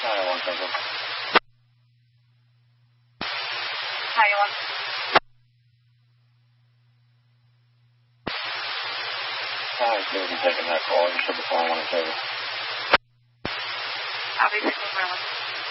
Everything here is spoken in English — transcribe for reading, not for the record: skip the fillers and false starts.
901 Central. How you want? Alright, we'll be taking that call. You should be calling 1 in service. Obviously, Maryland.